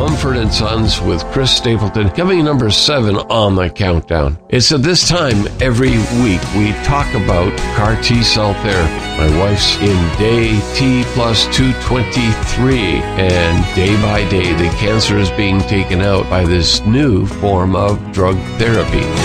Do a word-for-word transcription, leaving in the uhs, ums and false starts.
Mumford and Sons with Chris Stapleton, coming number seven on the countdown. It's at this time every week we talk about CAR T-cell therapy. My wife's in day T plus two twenty-three, and day by day the cancer is being taken out by this new form of drug therapy.